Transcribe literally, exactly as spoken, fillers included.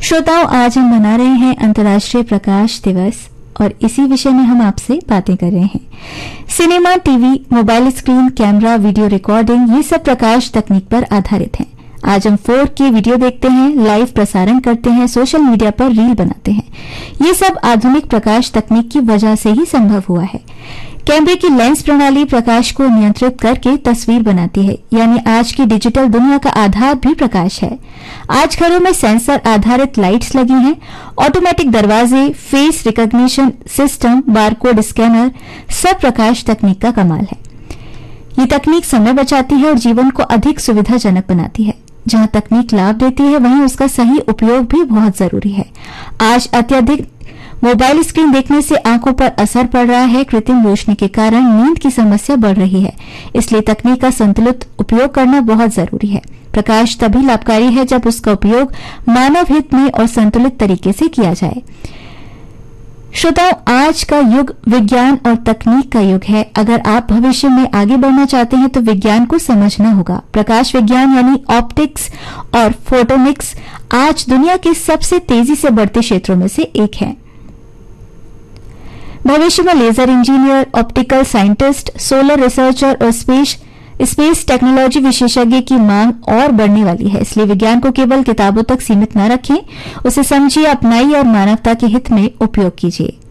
श्रोताओं, आज हम मना रहे हैं अंतर्राष्ट्रीय प्रकाश दिवस और इसी विषय में हम आपसे बातें कर रहे हैं। Cinema, TV, mobile screen, camera, video recording, ये सब प्रकाश तकनीक पर आधारित हैं। आज हम फोर के वीडियो देखते हैं, लाइव प्रसारण करते हैं, सोशल मीडिया पर रील बनाते हैं। ये सब आधुनिक प्रकाश तकनीक की वजह से ही संभव हुआ है। कैमरे की लेंस प्रणाली प्रकाश को नियंत्रित करके तस्वीर बनाती है, यानी आज की डिजिटल दुनिया का आधार भी प्रकाश है। आज घरों में सेंसर आधारित लाइट्स लगी हैं, ऑटोमेटिक दरवाजे, face recognition system, barcode scanner, सब प्रकाश तकनीक का कमाल है। ये तकनीक समय बचाती है और जीवन को अधिक सुविधाजनक बनाती है। जहां तकनीक लाभ देती है, वहीं उसका सही उपयोग भी बहुत जरूरी है। आज अत्यधिक मोबाइल स्क्रीन देखने से आंखों पर असर पड़ रहा है। कृत्रिम रोशनी के कारण नींद की समस्या बढ़ रही है, इसलिए तकनीक का संतुलित उपयोग करना बहुत जरूरी है। प्रकाश तभी लाभकारी है जब उसका उपयोग मानव हित में और संतुलित तरीके से किया जाए। श्रोताओं, आज का युग विज्ञान और तकनीक का युग है। अगर आप भविष्य में आगे बढ़ना चाहते हैं तो विज्ञान को समझना होगा। प्रकाश विज्ञान यानी ऑप्टिक्स और फोटोनिक्स आज दुनिया के सबसे तेजी से बढ़ते क्षेत्रों में से एक है। भविष्य में laser engineer, optical scientist, solar researcher और स्पेस स्पेस टेक्नोलॉजी विशेषज्ञ की मांग और बढ़ने वाली है। इसलिए विज्ञान को केवल किताबों तक सीमित न रखें, उसे समझिए, अपनाइए और मानवता के हित में उपयोग कीजिए।